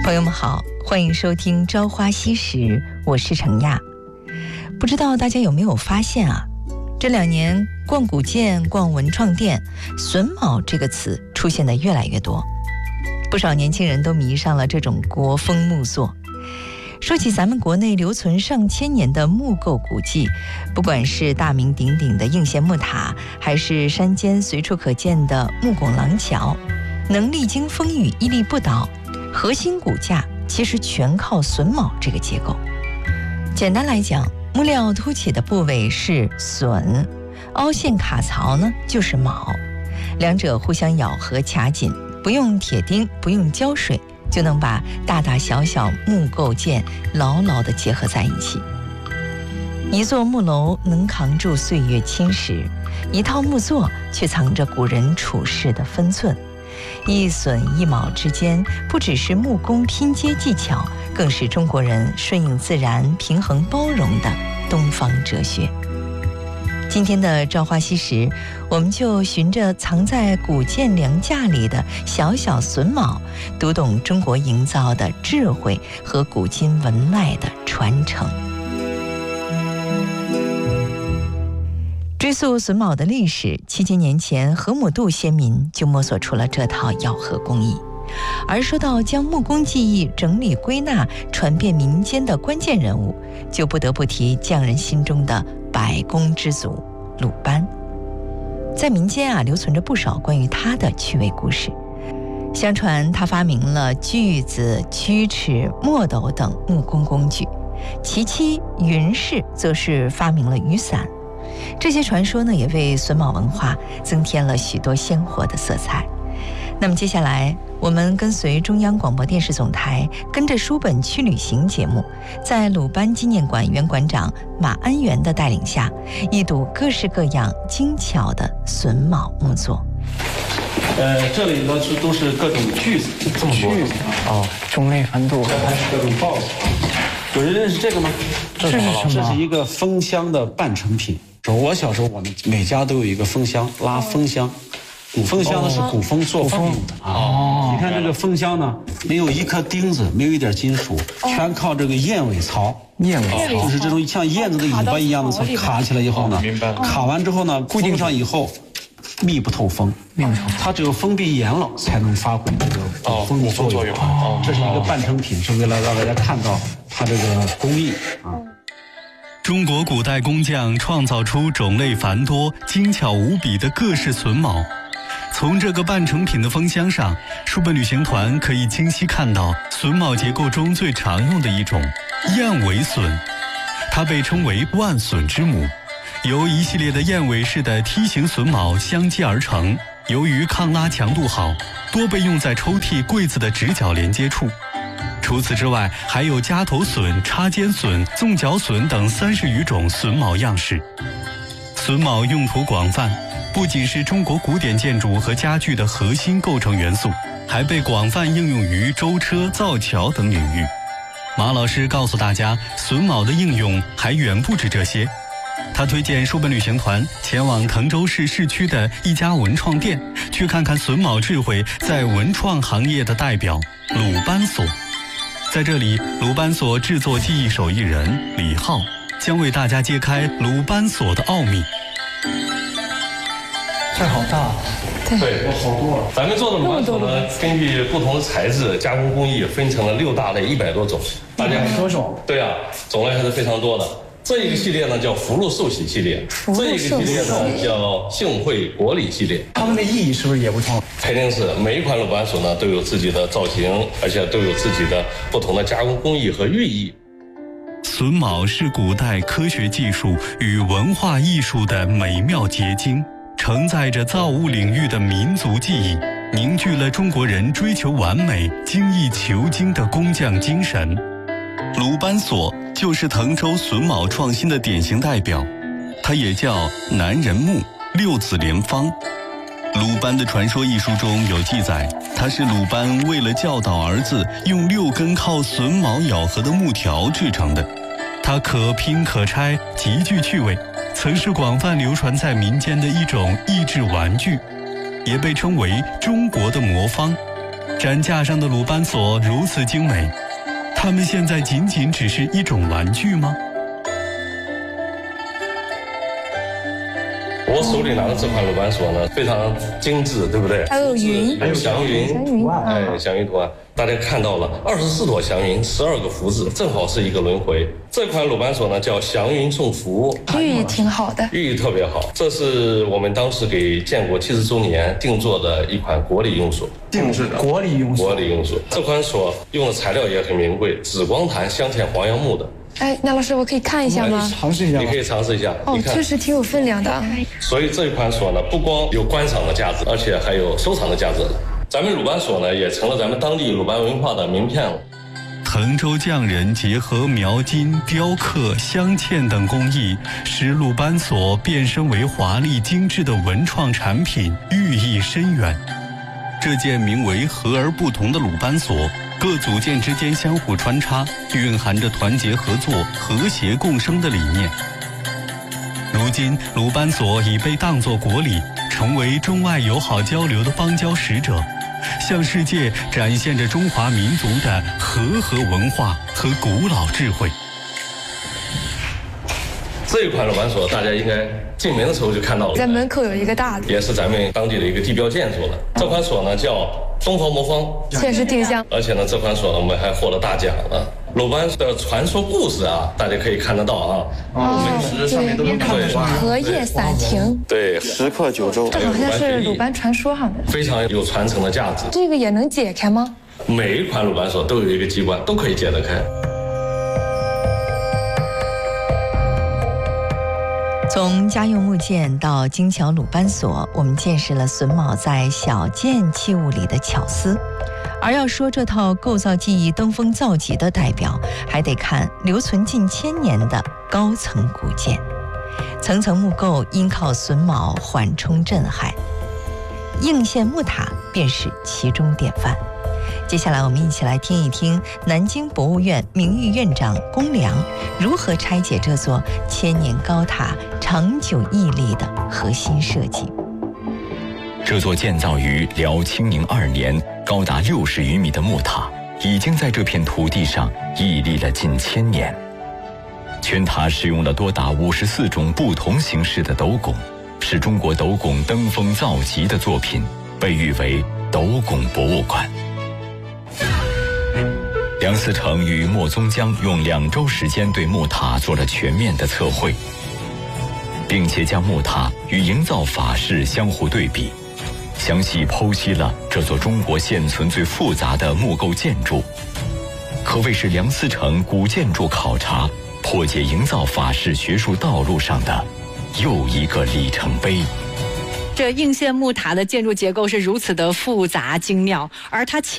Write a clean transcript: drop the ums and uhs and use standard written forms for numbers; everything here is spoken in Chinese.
朋友们好，欢迎收听《朝花夕拾》，我是程亚。不知道大家有没有发现啊，这2年逛古建、逛文创店，榫卯这个词出现的越来越多，不少年轻人都迷上了这种国风木作。说起咱们国内留存上千年的木构古迹，不管是大名鼎鼎的应县木塔，还是山间随处可见的木拱廊桥，能历经风雨屹立不倒，核心骨架其实全靠榫卯这个结构。简单来讲，木料凸起的部位是榫，凹陷卡槽呢就是卯，两者互相咬合卡紧，不用铁钉，不用胶水，就能把大大小小木构件牢牢地结合在一起。一座木楼能扛住岁月侵蚀，一套木作却藏着古人处世的分寸。一榫一卯之间，不只是木工拼接技巧，更是中国人顺应自然、平衡包容的东方哲学。今天的朝花夕拾，我们就循着藏在古建梁架里的小小榫卯，读懂中国营造的智慧和古今文脉的传承。追溯榫卯的历史，7000年前河姆渡先民就摸索出了这套咬合工艺。而说到将木工技艺整理归纳传遍民间的关键人物，就不得不提匠人心中的百工之祖鲁班。在民间留存着不少关于他的趣味故事。相传他发明了锯子、曲尺、墨斗等木工工具，其妻云氏则是发明了雨伞。这些传说呢，也为榫卯文化增添了许多鲜活的色彩。那么接下来，我们跟随中央广播电视总台跟着书本去旅行节目，在鲁班纪念馆原馆长马安元的带领下，一睹各式各样精巧的榫卯木作。 这里呢都是各种锯子，这么多哦，种类繁多， 还是各种刨子。有人认识这个吗？ 这是什么？ 这是一个风箱的半成品。我小时候，我们每家都有一个风箱，拉风箱。风箱呢是鼓风做饭用的啊。你看这个风箱呢，没有一颗钉子，没有一点金属，全靠这个燕尾槽。 燕尾槽就是这种像燕子的尾巴一样的槽卡起来以后呢，卡完之后呢，固定上以后，密不透风。它只有封闭严了，才能发挥这个风的作用。这是一个半成品，是为了让大家看到它这个工艺啊。 中国古代工匠创造出种类繁多、精巧无比的各式榫卯。从这个半成品的风箱上，书本旅行团可以清晰看到榫卯结构中最常用的一种燕尾榫，它被称为万榫之母，由一系列的燕尾式的梯形榫卯相接而成。由于抗拉强度好，多被用在抽屉、柜子的直角连接处。除此之外，还有夹头榫、插尖榫、纵角榫等30余种榫卯样式。榫卯用途广泛，不仅是中国古典建筑和家具的核心构成元素，还被广泛应用于舟车、造桥等领域。马老师告诉大家，榫卯的应用还远不止这些。他推荐书本旅行团前往滕州市市区的一家文创店，去看看榫卯智慧在文创行业的代表鲁班所。在这里，鲁班所制作技艺手艺人李浩将为大家揭开鲁班所的奥秘。 这好大， 对，好多。咱们做的马桶呢，根据不同的材质、加工工艺分成了6大类，100多种。大家 100多种？ 对啊，种类还是非常多的。这一个系列呢叫福禄寿喜系列，这一个系列呢叫幸会国礼系列。 它们的意义是不是也不同？ 肯定是，每一款鲁班锁呢都有自己的造型，而且都有自己的不同的加工工艺和寓意。 榫卯是古代科学技术与文化艺术的美妙结晶，承载着造物领域的民族记忆，凝聚了中国人追求完美、精益求精的工匠精神。鲁班锁就是滕州榫卯创新的典型代表，它也叫南人木、6子连方。鲁班的传说一书中有记载，它是鲁班为了教导儿子，用6根靠榫卯咬合的木条制成的。它可拼可拆，极具趣味，曾是广泛流传在民间的一种益智玩具，也被称为中国的魔方。 展架上的鲁班锁如此精美，它们现在仅仅只是一种玩具吗？ 我手里拿的这款鲁班锁呢，非常精致，对不对？ 还有云， 还有祥云，祥云图案，大家看到了24朵祥云，12个福字，正好是一个轮回。这款鲁班锁呢叫祥云送福， 寓意挺好的， 寓意特别好。这是我们当时给建国70周年定做的一款国礼用锁， 定制的国礼用锁。 国礼用锁，这款锁用的材料也很名贵，紫光檀镶嵌黄杨木的。 哎，那老师，我可以看一下吗？ 尝试一下。 你可以尝试一下。 哦，确实挺有分量的。 所以这款锁呢，不光有观赏的价值，而且还有收藏的价值。咱们鲁班锁呢，也成了咱们当地鲁班文化的名片了。 滕州匠人结合描金、雕刻、镶嵌等工艺，使鲁班锁变身为华丽精致的文创产品，寓意深远。这件名为和而不同的鲁班锁，各组件之间相互穿插，蕴含着团结合作、和谐共生的理念。如今，鲁班锁已被当作国礼，成为中外友好交流的邦交使者，向世界展现着中华民族的和文化和古老智慧。 这一款鲁班锁，大家应该进门的时候就看到了， 在门口有一个大的， 也是咱们当地的一个地标建筑了。这款锁呢叫东方魔方， 确实挺像。 而且呢，这款锁呢我们还获了大奖了。鲁班的传说故事啊，大家可以看得到啊。 美食上面都能看得出来。 荷叶伞亭， 对， 时刻九州， 这好像是鲁班传说好像。 非常有传承的价值。 这个也能解开吗？ 每一款鲁班锁都有一个机关，都可以解得开。 从家用木件到精巧鲁班锁，我们见识了榫卯在小件器物里的巧思。而要说这套构造技艺登峰造极的代表，还得看留存近1000年的高层古建。层层木构因靠榫卯缓冲震撼，应县木塔便是其中典范。接下来我们一起来听一听南京博物院名誉院长龚良如何拆解这座1000年高塔长久屹立的核心设计。 这座建造于辽清宁2年、高达60余米的木塔，已经在这片土地上屹立了近1000年。全塔使用了多达54种不同形式的斗拱，是中国斗拱登峰造极的作品，被誉为斗拱博物馆。梁思成与莫宗江用2周时间对木塔做了全面的测绘，并且将木塔与营造法式相互对比，详细剖析了这座中国现存最复杂的木构建筑，可谓是梁思成古建筑考察、破解营造法式学术道路上的又一个里程碑。 这应县木塔的建筑结构是如此的复杂精妙，而它